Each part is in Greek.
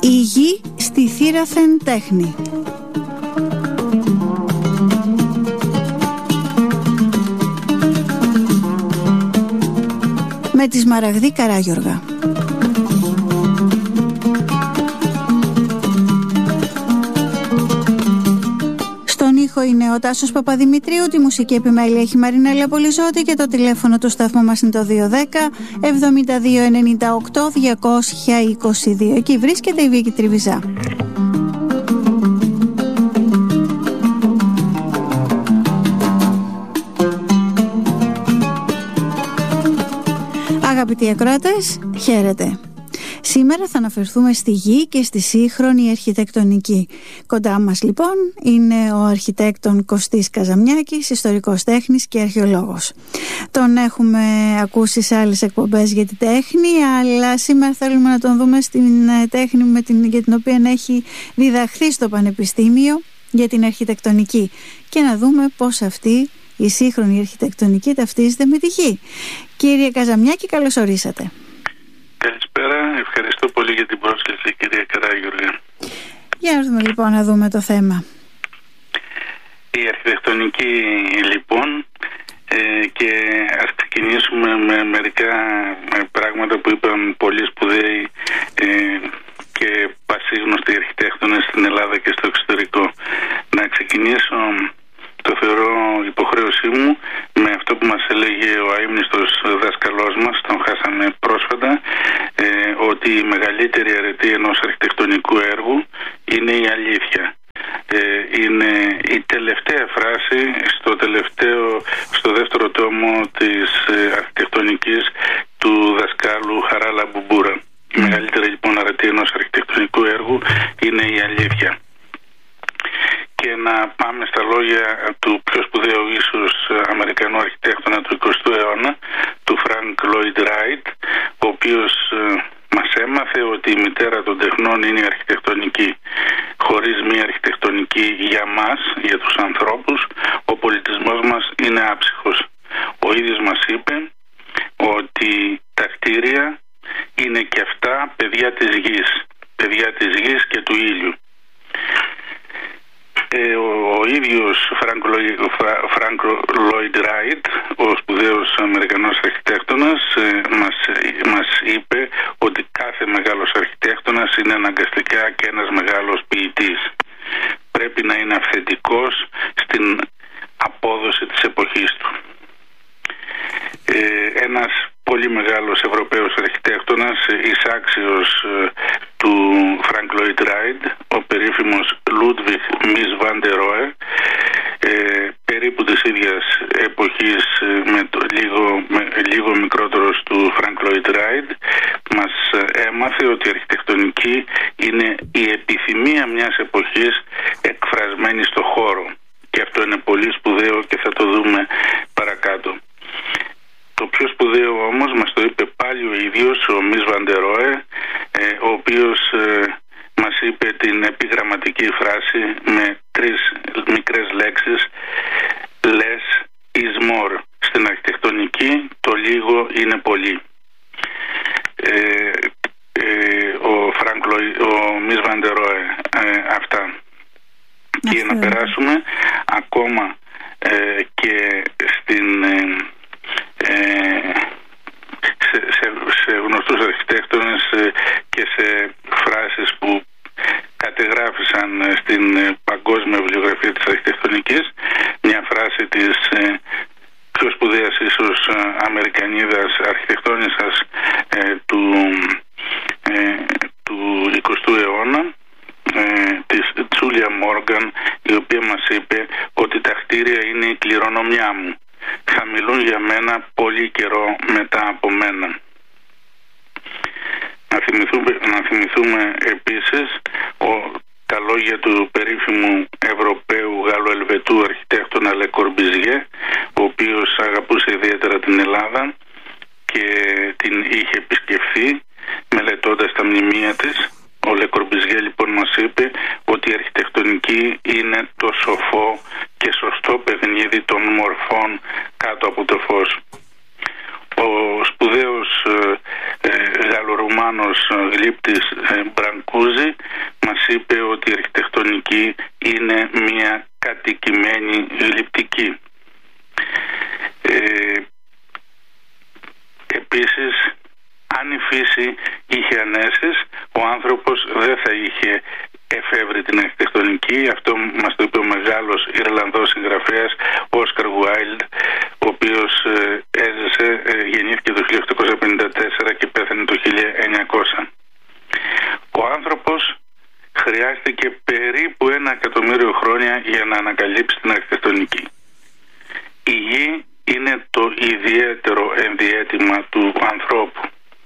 Η γη στη θύραθεν τέχνη. Με τη Σμαραγδή Καράγιοργα. Στον ήχο είναι ο Τάσος Παπαδημητρίου, τη μουσική επιμέλεια έχει η Μαρινέλα Πολυζώτη και το τηλέφωνο του σταθμού μας είναι το 210-7298-222. Εκεί βρίσκεται η Βίκη Τριβιζά. Αγαπητοί ακροατές, χαίρετε. Σήμερα θα αναφερθούμε στη γη και στη σύγχρονη αρχιτεκτονική. Κοντά μας λοιπόν είναι ο αρχιτέκτον Κωστής Καζαμιάκης, ιστορικός τέχνης και αρχαιολόγος. Τον έχουμε ακούσει σε άλλες εκπομπές για τη τέχνη, αλλά σήμερα θέλουμε να τον δούμε στην τέχνη για την οποία έχει διδαχθεί στο Πανεπιστήμιο, για την αρχιτεκτονική, και να δούμε πώς αυτή η σύγχρονη αρχιτεκτονική ταυτίζεται με τη γη. Κύριε Καζαμιάκη, καλώς ορίσατε. Καλησπέρα, ευχαριστώ πολύ για την πρόσκληση, κυρία Καράγιοργα. Για να έρθουμε λοιπόν να δούμε το θέμα. Η αρχιτεκτονική λοιπόν, και ας ξεκινήσουμε με μερικά πράγματα που είπαν πολύ σπουδαίοι και πασίγνωστοι αρχιτέκτονες στην Ελλάδα και στο εξωτερικό. Να ξεκινήσω, το θεωρώ υποχρέωσή μου, με αυτό που μας έλεγε ο αείμνηστος δάσκαλός μας, τον χάσαμε πρόσφατα, ότι η μεγαλύτερη αρετή ενός αρχιτεκτονικού έργου είναι η αλήθεια. Είναι η τελευταία φράση στο δεύτερο τόμο της αρχιτεκτονικής του δασκάλου Χαράλα Μπουμπούρα. Η μεγαλύτερη λοιπόν αρετή ενός αρχιτεκτονικού έργου είναι η αλήθεια. Και να πάμε στα λόγια του πιο σπουδαίου ίσως Αμερικανού αρχιτέκτονα του 20ου αιώνα, του Frank Lloyd Wright, ο οποίος μας έμαθε ότι η μητέρα των τεχνών είναι η αρχιτεκτονική. Χωρίς μια αρχιτεκτονική για μας, για τους ανθρώπους, ο πολιτισμός μας είναι άψυχος. Ο ίδιος μας είπε ότι τα κτίρια είναι και αυτά παιδιά της γης και του ήλιου. Ο ίδιος Frank Lloyd Wright, ο σπουδαίος Αμερικανός αρχιτέκτονας, μας είπε ότι κάθε μεγάλος αρχιτέκτονας είναι αναγκαστικά και ένας μεγάλος ποιητής. Πρέπει να είναι αυθεντικός στην απόδοση της εποχής του. Ένας πολύ μεγάλος Ευρωπαίος αρχιτέκτονας, εισάξιος του Frank Lloyd Wright, ο περίφημος Ludwig Mies van der Rohe, περίπου της ίδιας εποχής, λίγο μικρότερος του Frank Lloyd Wright, μας έμαθε ότι η αρχιτεκτονική είναι η επιθυμία μιας εποχής εκφρασμένη στο χώρο. Και αυτό είναι πολύ σπουδαίο και θα το δούμε παρακάτω. Το πιο σπουδαίο όμως μας το είπε πάλι ο ίδιος ο Mies van der Rohe, ο οποίος μας είπε την επιγραμματική φράση με 3 μικρές λέξεις: less is more. Στην αρχιτεκτονική το λίγο είναι πολύ. Ο Mies van der Rohe, αυτά. Και να περάσουμε ακόμα και σε γνωστούς αρχιτέκτονες και σε φράσεις που κατεγράφησαν στην παγκόσμια βιβλιογραφία της αρχιτεκτονικής. Μια φράση της πιο σπουδαίας ίσως Αμερικανίδας αρχιτεκτόνισσας του 20ου αιώνα, της Τζούλια Μόργαν, η οποία μας είπε ότι τα κτίρια είναι η κληρονομιά μου. Θα μιλούν για μένα πολύ καιρό μετά από μένα. Να θυμηθούμε επίσης τα λόγια του περίφημου Ευρωπαίου Γαλλοελβετού αρχιτέκτονα Le Corbusier, ο οποίος αγαπούσε ιδιαίτερα την Ελλάδα και την είχε επισκεφθεί μελετώντας τα μνημεία της. Ο Le Corbusier λοιπόν μας είπε ότι η αρχιτεκτονική είναι το σοφό και σωστό παιχνίδι των μορφών κάτω από το φως. Ο σπουδαίος Γαλλορουμάνος γλύπτης Μπρανκούζη μας είπε ότι η αρχιτεκτονική είναι μια κατοικημένη λειπτική. Επίσης, αν η φύση είχε ανέσεις, ο άνθρωπος δεν θα είχε εφεύρει την αρχιτεκτονική. Αυτό μας το είπε ο μεγάλος Ιρλανδός συγγραφέας Όσκαρ Γουάιλντ, ο οποίος γεννήθηκε το 1854 και πέθανε το 1900. Ο άνθρωπος χρειάστηκε περίπου 1 εκατομμύριο χρόνια για να ανακαλύψει την αρχιτεκτονική. Η γη είναι το ιδιαίτερο ενδιαίτημα του ανθρώπου.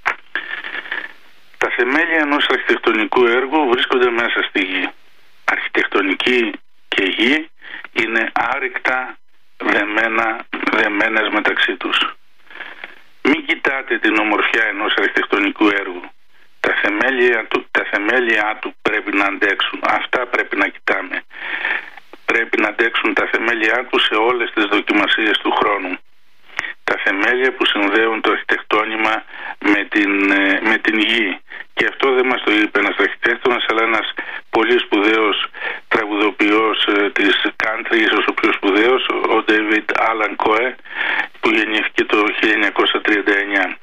Τα θεμέλια ενός αρχιτεκτονικού έργου βρίσκονται μέσα στη γη. Αρχιτεκτονική και γη είναι άρρηκτα δεμένες μεταξύ τους. Μην κοιτάτε την ομορφιά ενός αρχιτεκτονικού έργου. Τα θεμέλια του πρέπει να αντέξουν. Αυτά πρέπει να κοιτάμε. Πρέπει να αντέξουν τα θεμέλια του σε όλες τις δοκιμασίες του χρόνου. Τα θεμέλια που συνδέουν το αρχιτεκτόνημα με την γη. Και αυτό δεν μας το είπε ένας αρχιτέκτονας, αλλά ένας πολύ σπουδαίος τραγουδοποιός της country, ίσως ο πιο σπουδαίος, ο David Alan Coe, που γεννήθηκε το 1939.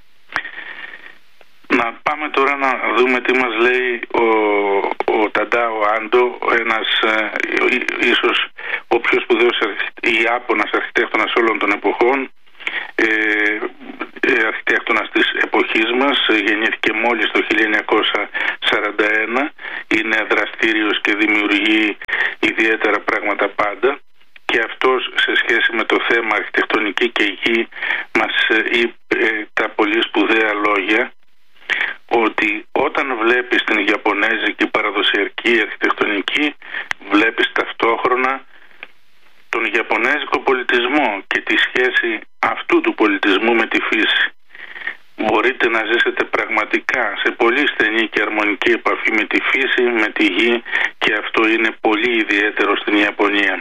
Να πάμε τώρα να δούμε τι μας λέει ο Ταντάο Άντο, ένας ίσως ο πιο σπουδαίος Ιάπωνας αρχιτέκτονας όλων των εποχών, αρχιτέκτονας της εποχής μας. Γεννήθηκε μόλις το 1941, είναι δραστήριος και δημιουργεί ιδιαίτερα πράγματα πάντα, και αυτός σε σχέση με το θέμα αρχιτεκτονική και γη μας είπε τα πολύ σπουδαία λόγια ότι όταν βλέπεις την Ιαπωνέζικη παραδοσιακή αρχιτεκτονική, βλέπεις ταυτόχρονα τον Ιαπωνέζικο πολιτισμό και τη σχέση αυτού του πολιτισμού με τη φύση. Μπορείτε να ζήσετε πραγματικά σε πολύ στενή και αρμονική επαφή με τη φύση, με τη γη, και αυτό είναι πολύ ιδιαίτερο στην Ιαπωνία.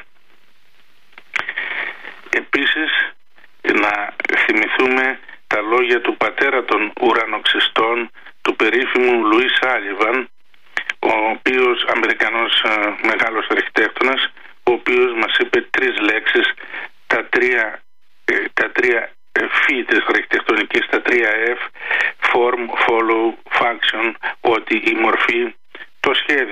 Επίσης, να θυμηθούμε τα λόγια του πατέρα των ουρανοξυστών, του περίφημου Λουί Σάλιβαν, ο οποίος Αμερικανός μεγάλος αρχιτέκτονας, ο οποίος μας είπε 3 λέξεις, τα τρία φύ της αρχιτεκτονικής, τα 3 F, form, follow, function, ότι η μορφή, το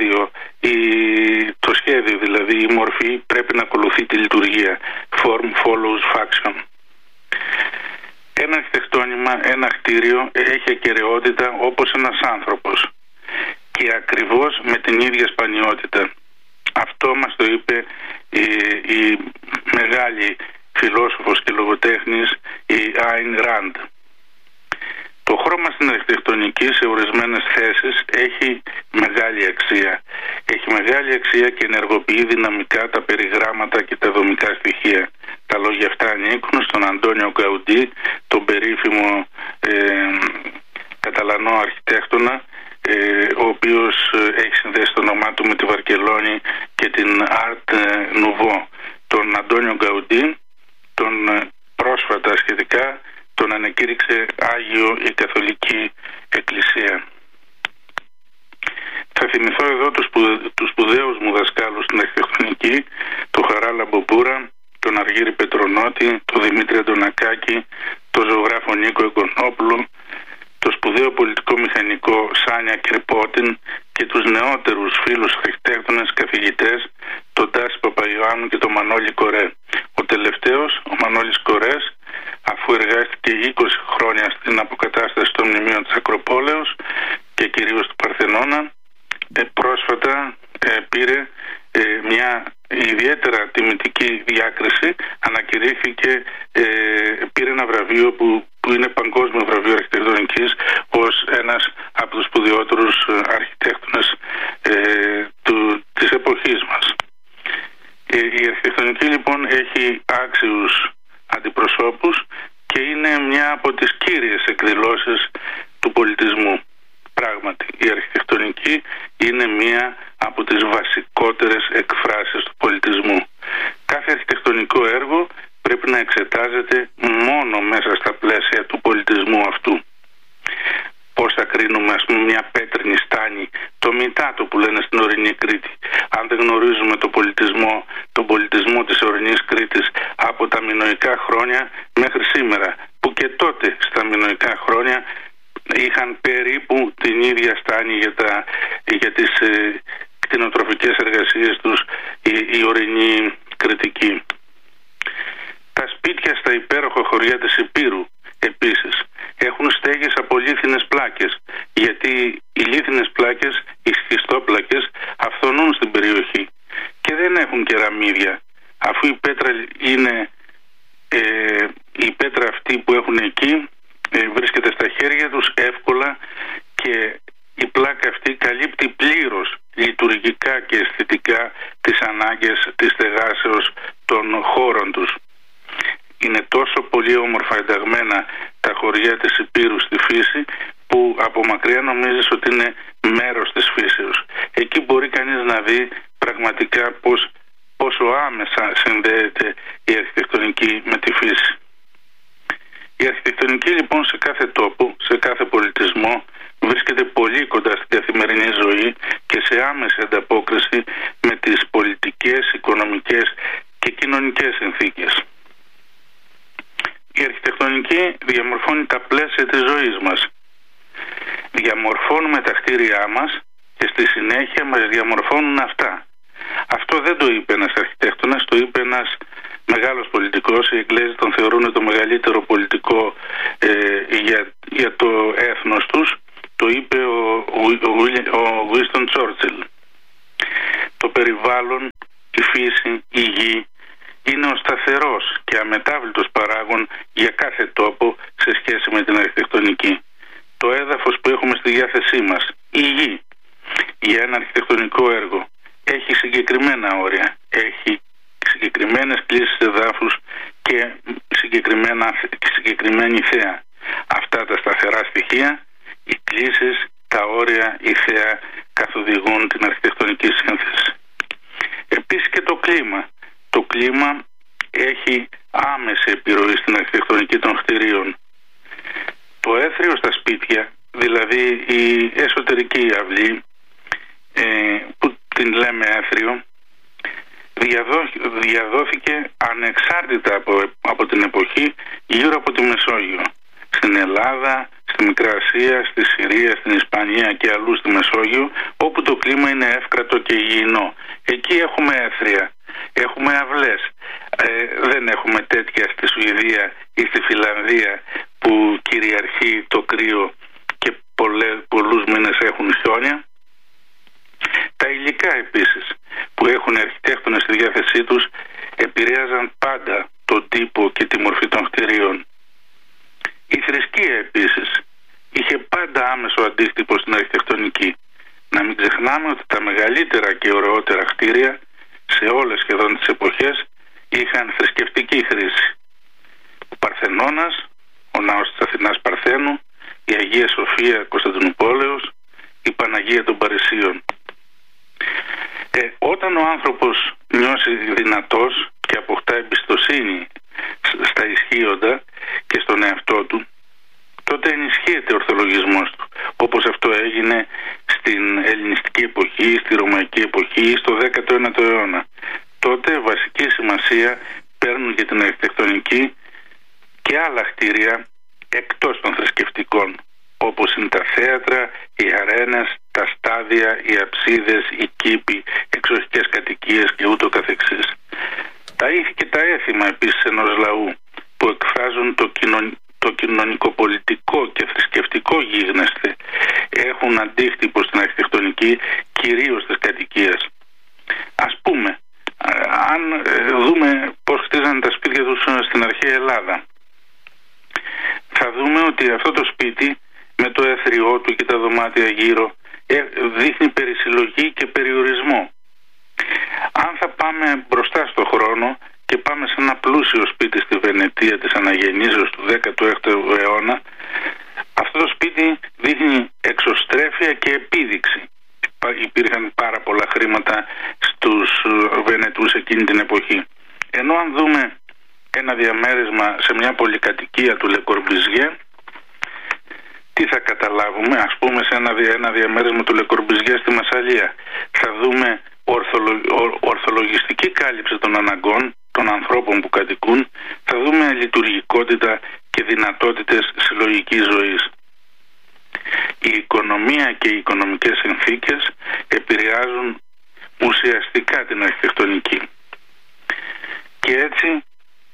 σχέδιο δηλαδή, η μορφή πρέπει να ακολουθεί τη λειτουργία. Form follows function. Ένα αρχιτεκτόνημα, ένα κτίριο έχει ακεραιότητα όπως ένας άνθρωπος, και ακριβώς με την ίδια σπανιότητα. Αυτό μας το είπε η μεγάλη φιλόσοφος και λογοτέχνης η Άιν Ραντ. Το χρώμα στην αρχιτεκτονική σε ορισμένες θέσεις έχει μεγάλη αξία. Έχει μεγάλη αξία και ενεργοποιεί δυναμικά τα περιγράμματα και τα δομικά στοιχεία. Τα λόγια αυτά ανήκουν στον Αντώνιο Γκαουντί, τον περίφημο καταλανό αρχιτέκτονα, ο οποίος έχει συνδέσει το όνομά του με τη Βαρκελόνη και την Art Nouveau. Τον Αντώνιο Γκαουντί, τον πρόσφατα σχετικά τον ανακήρυξε Άγιο η Καθολική Εκκλησία. Θα θυμηθώ εδώ τους σπουδαίους μου δασκάλους στην αρχιτεκτονική, τον Χαράλα Μποπούρα, τον Αργύρη Πετρονότη, τον Δημήτρη Αντωνακάκη, τον ζωγράφο Νίκο Εγκονόπουλο, το σπουδαίο πολιτικό μηχανικό Σάνια Κρυπότιν και τους νεότερους φίλους αρχιτέκτονες καθηγητές, τον Τάση Παπαϊωάννου και τον Μανώλη Κορέ. Ο τελευταίος, ο Μανώλης Κορές, αφού εργάστηκε 20 χρόνια στην αποκατάσταση των μνημείων της Ακροπόλεως και κυρίως του Παρθενώνα, πρόσφατα πήρε μια ιδιαίτερα τιμητική διάκριση, ανακηρύχθηκε, πήρε ένα βραβείο που είναι παγκόσμιο βραβείο αρχιτεκτονικής ως ένας από τους σπουδαιότερους αρχιτέκτονες της εποχής μας. Η αρχιτεκτονική λοιπόν έχει άξιους αντιπροσώπους και είναι μια από τις κύριες εκδηλώσεις του πολιτισμού. Πράγματι, η αρχιτεκτονική είναι μία από τις βασικότερες εκφράσεις του πολιτισμού. Κάθε αρχιτεκτονικό έργο πρέπει να εξετάζεται μόνο μέσα στα πλαίσια του πολιτισμού αυτού. Πώς θα κρίνουμε, ας πούμε, μια πέτρινη στάνη, το αυτό που λένε στην ορεινή Κρήτη. Αν δεν γνωρίζουμε τον πολιτισμό της ορεινής Κρήτης από τα μινωικά χρόνια μέχρι σήμερα, που και τότε στα μινωικά χρόνια είχαν περίπου την ίδια στάνη για τις κτηνοτροφικές εργασίες τους οι ορεινοί Κρητικοί. Τα σπίτια στα υπέροχα χωριά της Υπήρου επίσης έχουν στέγες από λίθινες πλάκες, γιατί οι λίθινες πλάκες, οι σχιστόπλακες, αυθονούν στην περιοχή και δεν έχουν κεραμίδια, αφού η πέτρα είναι η πέτρα αυτή που έχουν εκεί βρίσκεται στα χέρια τους εύκολα και η πλάκα αυτή καλύπτει πλήρως λειτουργικά και αισθητικά τις ανάγκες της στεγάσεως των χώρων τους. Είναι τόσο πολύ όμορφα ενταγμένα τα χωριά της Υπήρου στη φύση που από μακριά νομίζεις ότι είναι μέρος της φύσεως. Εκεί μπορεί κανείς να δει πραγματικά πόσο άμεσα συνδέεται η αρχιτεκτονική με τη φύση. Η αρχιτεκτονική λοιπόν σε κάθε τόπο, σε κάθε πολιτισμό βρίσκεται πολύ κοντά στην καθημερινή ζωή και σε άμεση ανταπόκριση με τις πολιτικές, οικονομικές και κοινωνικές συνθήκες. Η αρχιτεκτονική διαμορφώνει τα πλαίσια της ζωής μας. Διαμορφώνουμε τα κτίρια μας και στη συνέχεια μας διαμορφώνουν αυτά. Αυτό δεν το είπε ένας αρχιτέκτονας, το είπε ένας μεγάλος πολιτικός. Οι Εγγλέζοι τον θεωρούν το μεγαλύτερο πολιτικό για το έθνος τους. Το είπε ο Winston Churchill. Το περιβάλλον, η φύση, η γη είναι ο σταθερός και αμετάβλητος παράγων για κάθε τόπο σε σχέση με την αρχιτεκτονική. Το έδαφος που έχουμε στη διάθεσή μας, η γη, για ένα αρχιτεκτονικό έργο, έχει συγκεκριμένα όρια, έχει συγκεκριμένες κλίσεις εδάφους και συγκεκριμένη θέα. Αυτά τα σταθερά στοιχεία, οι κλίσεις, τα όρια, η θέα καθοδηγούν την αρχιτεκτονική σύνθεση. Επίσης και το κλίμα. Το κλίμα έχει άμεση επιρροή στην αρχιτεκτονική των κτηρίων. Το έθριο στα σπίτια, δηλαδή η εσωτερική αυλή, που την λέμε έθριο, διαδόθηκε ανεξάρτητα από την εποχή γύρω από τη Μεσόγειο. Στην Ελλάδα, στη Μικρά Ασία, στη Συρία, στην Ισπανία και αλλού στη Μεσόγειο, όπου το κλίμα είναι εύκρατο και υγιεινό. Εκεί έχουμε έθρια, έχουμε αυλές. Δεν έχουμε τέτοια στη Σουηδία ή στη Φινλανδία που κυριαρχεί το κρύο και πολλούς μήνες έχουν χιόνια. Τα υλικά επίσης που έχουν αρχιτέκτονες στη διάθεσή τους επηρέαζαν πάντα τον τύπο και τη μορφή των κτηρίων. Η θρησκεία επίσης είχε πάντα άμεσο αντίκτυπο στην αρχιτεκτονική. Να μην ξεχνάμε ότι τα μεγαλύτερα και ωραιότερα κτίρια σε όλες σχεδόν τις εποχές είχαν θρησκευτική χρήση. Ο Παρθενώνας, ο ναός της Αθηνάς Παρθένου, η Αγία Σοφία Κωνσταντινούπολεως, η Παναγία των Παρισίων. Όταν ο άνθρωπος νιώσει δυνατός και αποκτά εμπιστοσύνη στα ισχύοντα και στον εαυτό του, τότε ενισχύεται ο ορθολογισμός του, όπως αυτό έγινε στην ελληνιστική εποχή, στη ρωμαϊκή εποχή, στο 19ο αιώνα. Τότε βασική σημασία παίρνουν για την αρχιτεκτονική και άλλα κτίρια εκτός των θρησκευτικών, όπως είναι τα θέατρα, οι αρένες, τα στάδια, οι αψίδες, οι κήποι, εξοχικές κατοικίες και ούτω καθεξής. Τα ήθη και τα έθιμα επίσης ενός λαού που εκφράζουν το κοινωνικοπολιτικό και θρησκευτικό γίγνεσθε έχουν αντίκτυπο στην αρχιτεκτονική, κυρίως της κατοικίας. Ας πούμε, αν δούμε πώς χτίζανε τα σπίτια τους στην αρχαία Ελλάδα, θα δούμε ότι αυτό το σπίτι με το έθριό του και τα δωμάτια γύρω δείχνει περισυλλογή και περιορισμό. Αν θα πάμε μπροστά στο χρόνο και πάμε σε ένα πλούσιο σπίτι στη Βενετία της Αναγεννήσεως του 16ου αιώνα, αυτό το σπίτι δείχνει εξωστρέφεια και επίδειξη. Υπήρχαν πάρα πολλά χρήματα στους Βενετούς εκείνη την εποχή. Ενώ αν δούμε ένα διαμέρισμα σε μια πολυκατοικία του Le Corbusier, Τι θα καταλάβουμε? Ας πούμε σε ένα διαμέρισμα του Λεκορμπιζιέ στη Μασσαλία θα δούμε ορθολογιστική κάλυψη των αναγκών των ανθρώπων που κατοικούν, θα δούμε λειτουργικότητα και δυνατότητες συλλογικής ζωής. Η οικονομία και οι οικονομικές συνθήκες επηρεάζουν ουσιαστικά την αρχιτεκτονική. Και έτσι,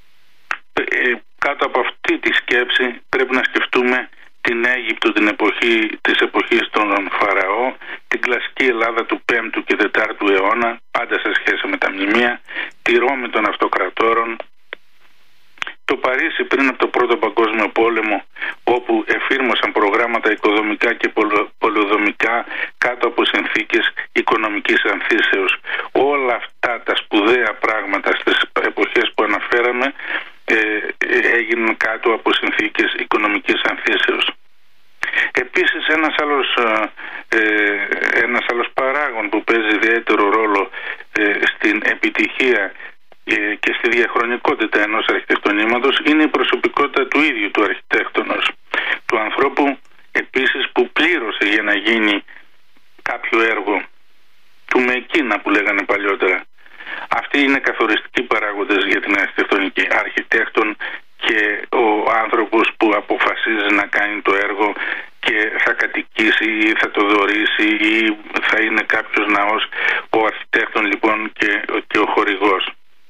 κάτω από αυτή τη σκέψη πρέπει να σκεφτούμε την Αίγυπτο της εποχής των Φαραώ, την κλασική Ελλάδα του 5ου και 4ου αιώνα, πάντα σε σχέση με τα μνημεία, τη Ρώμη των αυτοκρατόρων, το Παρίσι πριν από το Πρώτο Παγκόσμιο Πόλεμο, όπου εφήρμοσαν προγράμματα οικοδομικά και πολεοδομικά κάτω από συνθήκες οικονομικής ανθίσεως. Όλα αυτά τα σπουδαία πράγματα στις εποχές που αναφέραμε έγιναν κάτω από συνθήκες οικονομικής ανθίσεως. Επίσης ένας άλλος παράγων που παίζει ιδιαίτερο ρόλο στην επιτυχία και στη διαχρονικότητα ενός αρχιτεκτονήματος είναι η προσωπικότητα του ίδιου του αρχιτέκτονος, του ανθρώπου επίσης που πλήρωσε για να γίνει κάποιο έργο, του με εκείνα που λέγανε παλιότερα. Αυτοί είναι καθοριστικοί παράγοντες για την αρχιτεκτονική. Αρχιτέκτον και ο άνθρωπος που αποφασίζει να κάνει το έργο και θα κατοικήσει ή θα το δωρήσει ή θα είναι κάποιος ναός, ο αρχιτέκτον λοιπόν και ο χορηγός.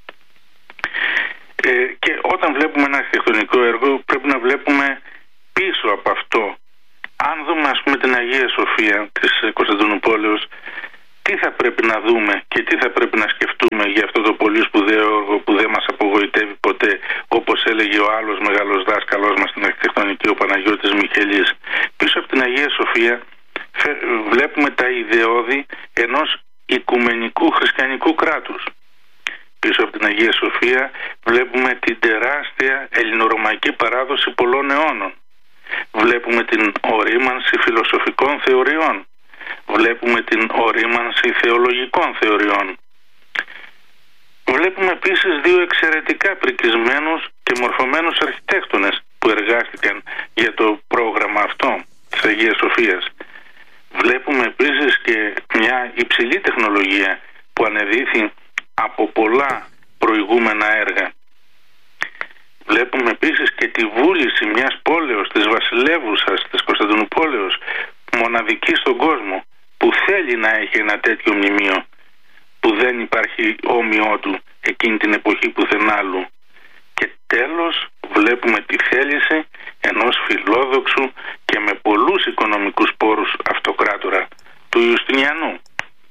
Και όταν βλέπουμε ένα αρχιτεκτονικό έργο πρέπει να βλέπουμε πίσω από αυτό. Αν δούμε ας πούμε την Αγία Σοφία της Κωνσταντινούπολης, τι θα πρέπει να δούμε και τι θα πρέπει να σκεφτούμε για αυτό το πολύ σπουδαίο έργο που δεν μας απογοητεύει ποτέ, όπως έλεγε ο άλλος μεγάλος δάσκαλός μας στην αρχιτεκτονική, ο Παναγιώτης Μιχελής. Πίσω από την Αγία Σοφία βλέπουμε τα ιδεώδη ενός οικουμενικού χριστιανικού κράτους. Πίσω από την Αγία Σοφία βλέπουμε την τεράστια ελληνορωμαϊκή παράδοση πολλών αιώνων. Βλέπουμε την ορίμανση φιλοσοφικών θεωριών. Βλέπουμε την ορίμανση θεολογικών θεωριών. Βλέπουμε επίσης δύο εξαιρετικά πρικισμένους και μορφωμένους αρχιτέκτονες που εργάστηκαν για το πρόγραμμα αυτό της Αγίας Σοφίας. Βλέπουμε επίσης και μια υψηλή τεχνολογία που ανεδύθη από πολλά προηγούμενα έργα. Βλέπουμε επίσης και τη βούληση μιας πόλεως, της βασιλεύουσας της Κωνσταντινούπολης, μοναδική στον κόσμο, που θέλει να έχει ένα τέτοιο μνημείο που δεν υπάρχει όμοιό του εκείνη την εποχή πουθενάλλου. Και τέλος βλέπουμε τη θέληση ενός φιλόδοξου και με πολλούς οικονομικούς πόρους αυτοκράτορα, του Ιουστινιανού.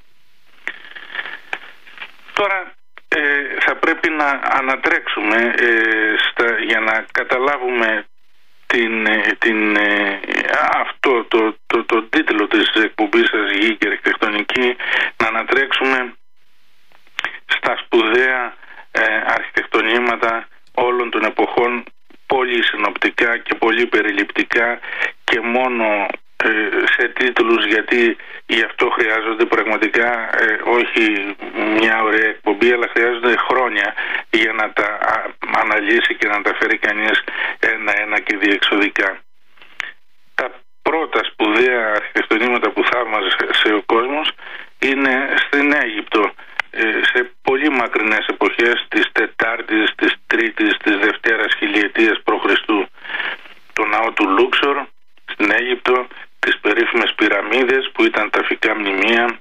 Τώρα θα πρέπει να ανατρέξουμε για να καταλάβουμε αυτό το τίτλο της εκπομπής σας, Γη και Αρχιτεκτονική, να ανατρέξουμε στα σπουδαία αρχιτεκτονήματα όλων των εποχών, πολύ συνοπτικά και πολύ περιληπτικά και μόνο σε τίτλους, γιατί γι' αυτό χρειάζονται πραγματικά όχι μια ωραία εκπομπή, αλλά χρειάζονται χρόνια για να τα αναλύσει και να τα φέρει κανείς ένα-ένα και διεξοδικά. Τα πρώτα σπουδαία αρχιτεκτονήματα που θαύμαζε ο κόσμος είναι στην Αίγυπτο, σε πολύ μακρινές εποχές της 4ης, της 3ης, της 2ης χιλιετίας π.Χ. Το ναό του Λούξορ στην Αίγυπτο, τις περίφημες πυραμίδες που ήταν ταφικά μνημεία.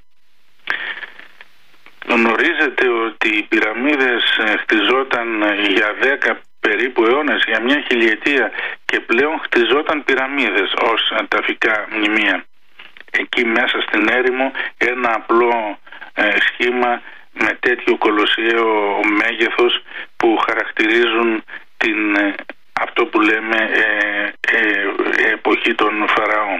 Γνωρίζετε ότι οι πυραμίδες χτιζόταν για 10 περίπου αιώνες, για μια χιλιετία, και πλέον χτιζόταν πυραμίδες ως ταφικά μνημεία. Εκεί μέσα στην έρημο ένα απλό σχήμα με τέτοιο κολοσιαίο μέγεθος που χαρακτηρίζουν αυτό που λέμε εποχή των Φαραώ.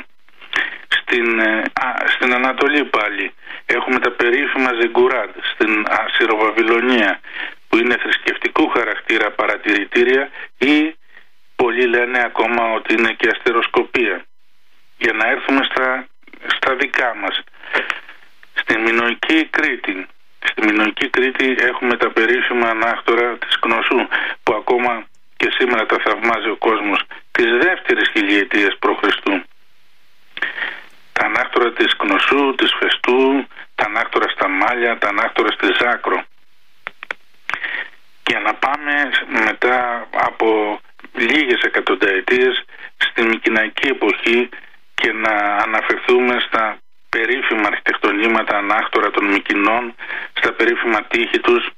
Στην Ανατολή πάλι έχουμε τα περίφημα Ζιγκουράτ στην Ασσυροβαβυλωνία, που είναι θρησκευτικού χαρακτήρα παρατηρητήρια, ή πολλοί λένε ακόμα ότι είναι και αστεροσκοπία. Για να έρθουμε στα δικά μας, στη Μινωική Κρήτη. Στη Μινωική Κρήτη έχουμε τα περίφημα ανάκτορα της Κνωσού, που ακόμα και σήμερα τα θαυμάζει ο κόσμος, της 2ης χιλιετίας π.Χ. τα ανάκτορα της Κνωσού, της Φεστού, τα ανάκτορα στα Μάλια, τα ανάκτορα στη Ζάκρο. Για να πάμε μετά από λίγες εκατονταετίες στη Μικηναϊκή εποχή και να αναφερθούμε στα περίφημα αρχιτεκτονήματα ανάκτορα των Μικηνών, στα περίφημα τείχη τους,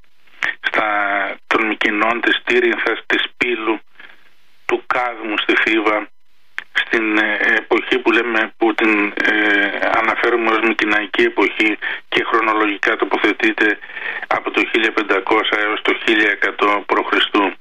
των Μικηνών, της Τύρινθας, της Πύλου, του Κάδμου στη Θήβα, στην εποχή που την αναφέρουμε ως Μικηναϊκή εποχή και χρονολογικά τοποθετείται από το 1500 έως το 1100 π.Χ.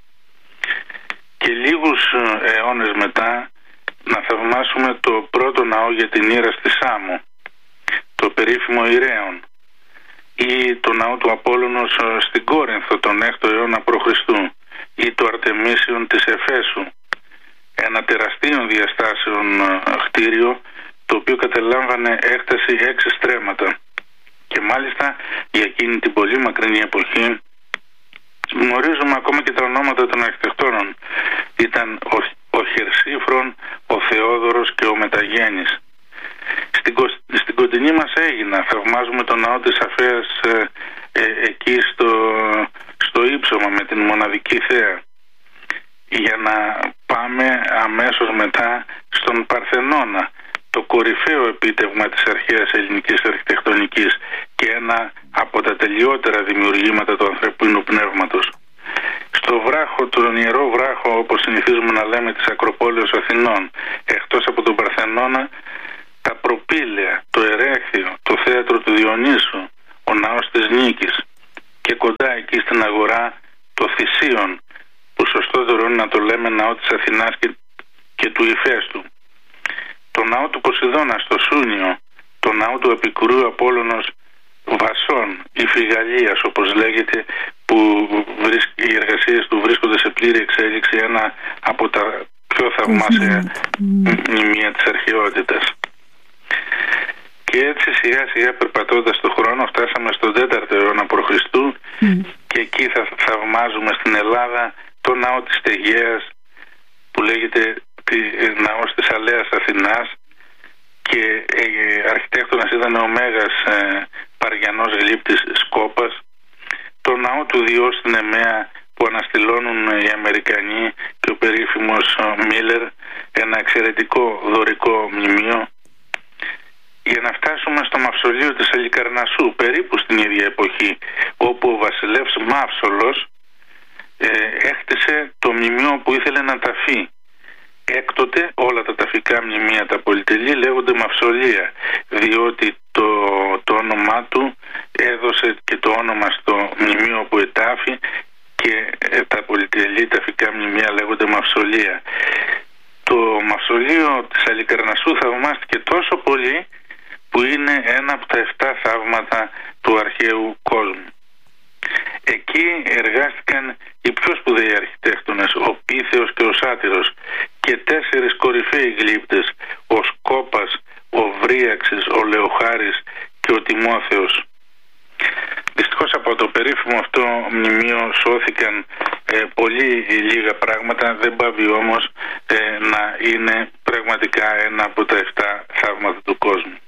Και λίγους αιώνες μετά να θαυμάσουμε το πρώτο ναό για την Ήρα στη Σάμο, το περίφημο Ηρέον, ή το ναό του Απόλλωνος στην Κόρινθο τον 6ο αιώνα π.Χ. ή το Αρτεμίσιον της Εφέσου, ένα τεραστίων διαστάσεων κτίριο, το οποίο κατελάμβανε έκταση 6 στρέμματα. Και μάλιστα για εκείνη την πολύ μακρινή εποχή γνωρίζουμε ακόμα και τα ονόματα των αρχιτεκτόνων. Ήταν ο Χερσίφρον, ο Θεόδωρος και ο Μεταγέννης. Στην κοντινή μας Αίγινα θαυμάζουμε τον ναό της Αφέας εκεί στο ύψωμα με την μοναδική θέα. Για να πάμε αμέσως μετά στον Παρθενώνα, το κορυφαίο επίτευγμα της αρχαίας ελληνικής αρχιτεκτονικής και ένα από τα τελειότερα δημιουργήματα του ανθρωπίνου πνεύματος. Στο βράχο, τον ιερό βράχο, όπως συνηθίζουμε να λέμε, της Ακροπόλεως Αθηνών, εκτός από τον Παρθενώνα, τα Προπήλαια, το Ερέχθιο, το θέατρο του Διονύσου, ο ναός της Νίκης και κοντά εκεί στην αγορά το Θησίον, που σωστότερο είναι να το λέμε ναό της Αθηνάς και του Ηφαίστου, το ναό του Ποσειδώνα στο Σούνιο, το ναό του Επικουρίου Απόλλωνος Βασών ή Φυγαλίας όπως λέγεται, που οι εργασίες του βρίσκονται σε πλήρη εξέλιξη, ένα από τα πιο θαυμάσια μνημεία της αρχαιότητας. Και έτσι σιγά σιγά περπατώντας τον χρόνο φτάσαμε στον 4ο αιώνα π.Χ. Και εκεί θα θαυμάζουμε στην Ελλάδα το ναό της Τεγέας, που λέγεται ναός της Αλέας Αθηνάς, και αρχιτέκτονας ήταν ο Μέγας Παριανός Γλύπτης Σκόπας, το ναό του Διό στην Εμέα που αναστηλώνουν οι Αμερικανοί και ο περίφημος Μίλερ, ένα εξαιρετικό δωρικό μνημείο, για να φτάσουμε στο μαυσολείο της Αλικαρνασσού περίπου στην ίδια εποχή, όπου ο βασιλεύς Μαύσολος έκτισε το μνημείο που ήθελε να ταφεί. Έκτοτε όλα τα ταφικά μνημεία, τα πολυτελή, λέγονται μαυσολεία, διότι το όνομά του έδωσε και το όνομα στο μνημείο που ετάφη, και τα πολυτελή ταφικά μνημεία λέγονται μαυσολεία. Το μαυσολείο της Αλικαρνασσού θαυμάστηκε τόσο πολύ που είναι ένα από τα 7 θαύματα του αρχαίου κόσμου. Εκεί εργάστηκαν οι πιο σπουδαίοι αρχιτέκτονες, ο Πίθεος και ο Σάτυρος, και 4 κορυφαίοι γλύπτες, ο Σκόπας, ο Βρίαξης, ο Λεοχάρης και ο Τιμόθεος. Δυστυχώς από το περίφημο αυτό μνημείο σώθηκαν πολύ λίγα πράγματα, δεν πάβει όμως να είναι πραγματικά ένα από τα 7 θαύματα του κόσμου.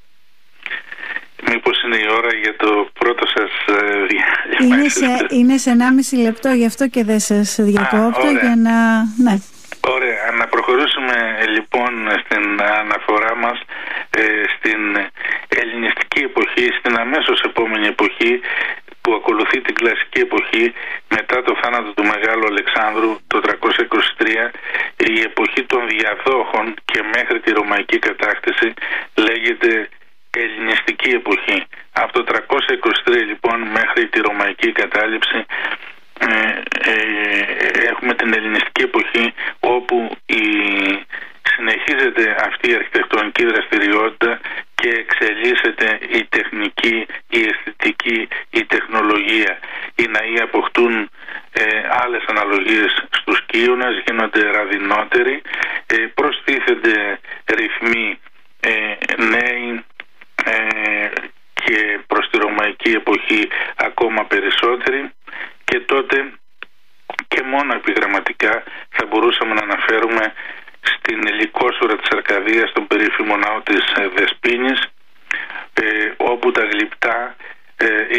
Μήπως είναι η ώρα για το πρώτο σας διάλειμμα? Είναι σε 1,5 λεπτό, γι' αυτό και δεν σας διακόπτω. Για να... Ναι. Ωραία, να προχωρήσουμε λοιπόν στην αναφορά μας στην ελληνιστική εποχή, στην αμέσως επόμενη εποχή που ακολουθεί την κλασική εποχή μετά το θάνατο του Μεγάλου Αλεξάνδρου το 323, η εποχή των διαδόχων και μέχρι τη Ρωμαϊκή κατάκτηση λέγεται ελληνιστική εποχή. Από το 323 λοιπόν μέχρι τη Ρωμαϊκή κατάληψη έχουμε την ελληνιστική εποχή, όπου συνεχίζεται αυτή η αρχιτεκτονική δραστηριότητα και εξελίσσεται η τεχνική, η αισθητική, η τεχνολογία. Οι ναοί αποκτούν άλλες αναλογίες στους κύονες, γίνονται ραδινότεροι, προστίθενται ρυθμοί νέοι και προς τη Ρωμαϊκή εποχή ακόμα περισσότεροι, και τότε και μόνο επιγραμματικά θα μπορούσαμε να αναφέρουμε στην Λυκόσουρα της Αρκαδίας, τον περίφημο ναό της Δεσποίνης,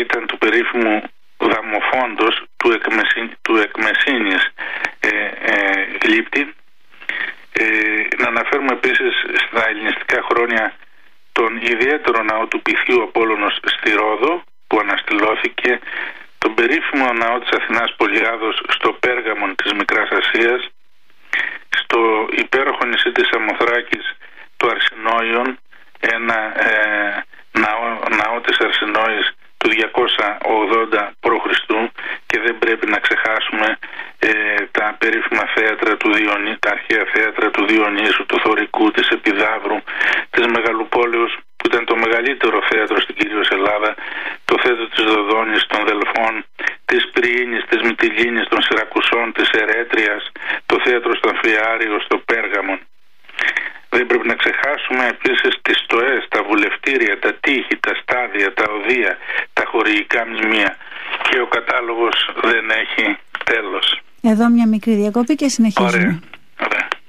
ήταν του περίφημου δαμοφόντος του Εκμεσίνης γλύπτη. Να αναφέρουμε επίσης στα ελληνιστικά χρόνια τον ιδιαίτερο ναό του Πυθίου Απόλλωνος στη Ρόδο, που αναστηλώθηκε, τον περίφημο ναό της Αθηνάς Πολυάδος στο Πέργαμον της Μικράς Ασίας, στο υπέροχο νησί της Σαμοθράκης το Αρσινόιον, ένα ναό της Αρσινόης του 280 π.Χ. και δεν πρέπει να ξεχάσουμε τα περίφημα θέατρα του τα αρχαία θέατρα του Διονύσου, του Θωρικού, της Επιδαύρου, της Μεγαλοπόλεως, που ήταν το μεγαλύτερο θέατρο στην κυρίως Ελλάδα, το θέατρο της Δοδόνης, των Δελφών, της Πριήνης, της Μυτιλήνης, των Σιρακουσών, της Ερέτριας, το θέατρο στο Αμφιάριο, στο Πέργαμον. Δεν πρέπει να ξεχάσουμε επίσης τις στοές, τα βουλευτήρια, τα τείχη, τα στάδια, τα οδεία, τα χορηγικά μνημεία, και ο κατάλογος δεν έχει τέλος. Εδώ μια μικρή διακοπή και συνεχίζουμε. Ωραία.